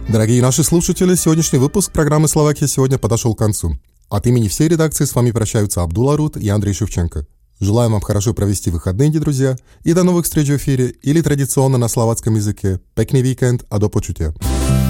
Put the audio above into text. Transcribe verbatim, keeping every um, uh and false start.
Дорогие наши слушатели, сегодняшний выпуск программы «Словакия сегодня» подошел к концу. От имени всей редакции с вами прощаются Абдул Арут и Андрей Шевченко. Желаем вам хорошо провести выходные, друзья, и до новых встреч в эфире или традиционно на словацком языке. Пекный уикенд, а до почутия.